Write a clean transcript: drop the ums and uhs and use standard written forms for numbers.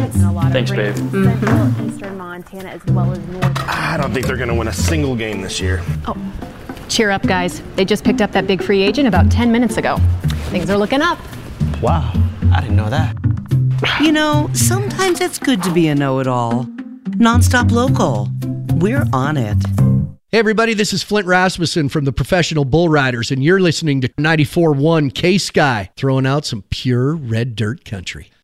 Congrats. And a lot Thanks, of rain babe. in central, eastern Montana, as well as northern. I don't think they're going to win a single game this year. Oh, cheer up, guys. They just picked up that big free agent about 10 minutes ago. Things are looking up. Wow, I didn't know that. You know, sometimes it's good to be a know-it-all. Nonstop Local. We're on it. Hey, everybody, this is Flint Rasmussen from the Professional Bull Riders, and you're listening to 94.1 K-Sky, throwing out some pure red dirt country.